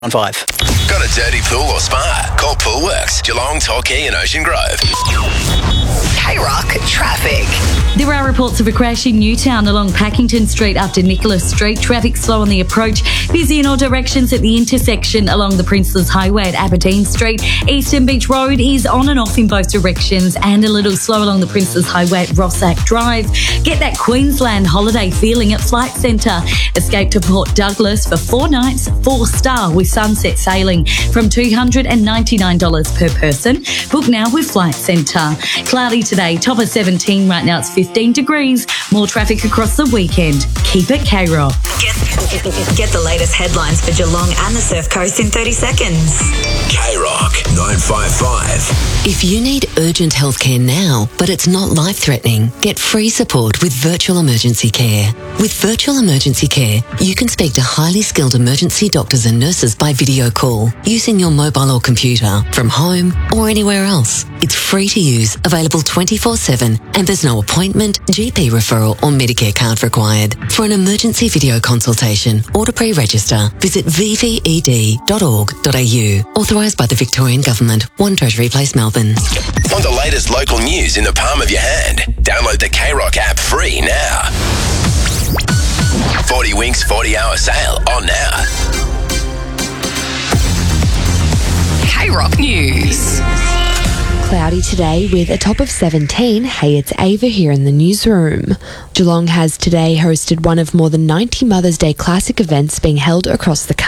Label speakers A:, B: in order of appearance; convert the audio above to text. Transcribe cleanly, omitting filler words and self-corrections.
A: on 5.
B: Got a dirty pool or spa? Call Poolworks, Geelong, Torquay and Ocean Grove.
C: K-Rock traffic.
D: There are reports of a crash in Newtown along Packington Street after Nicholas Street. Traffic slow on the approach. Busy in all directions at the intersection along the Princes Highway at Aberdeen Street. Eastern Beach Road is on and off in both directions and a little slow along the Princes Highway at Rossack Drive. Get that Queensland holiday feeling at Flight Centre. Escape to Port Douglas for 4 nights, 4-star with sunset sailing from $299 per person. Book now with Flight Centre. Cloudy today, top of 17. Right now it's 15 degrees. More traffic across the weekend. Keep it K-Rock.
C: Get the latest headlines for Geelong and the Surf Coast in 30 seconds.
B: K-Rock 955.
E: If you need urgent healthcare now, but it's not life-threatening, get free support with Virtual Emergency Care. With Virtual Emergency Care, you can speak to highly skilled emergency doctors and nurses by video call, using your mobile or computer, from home or anywhere else. It's free to use, available 24/7, and there's no appointment, GP referral or Medicare card required. For an emergency video consultation or to pre-register, visit vved.org.au. Authorised by the Victorian Government, 1 Treasury Place, Melbourne.
B: Want the latest local news in the palm of your hand? Download the K-Rock app free now. 40 Winks 40-hour sale on now.
C: K-Rock News.
F: Cloudy today with a top of 17. Hey, it's Ava here in the newsroom. Geelong has today hosted one of more than 90 Mother's Day Classic events being held across the country.